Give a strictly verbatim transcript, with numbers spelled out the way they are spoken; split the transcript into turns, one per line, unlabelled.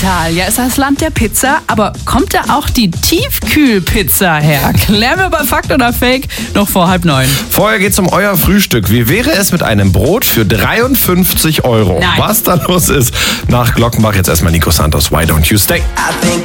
Italien ist das Land der Pizza, aber kommt da auch die Tiefkühlpizza her? Klären wir bei Fakt oder Fake noch vor halb neun.
Vorher geht's um euer Frühstück. Wie wäre es mit einem Brot für dreiundfünfzig Euro?
Nein.
Was da los ist? Nach Glockenbach jetzt erstmal Nico Santos. Why don't you stay?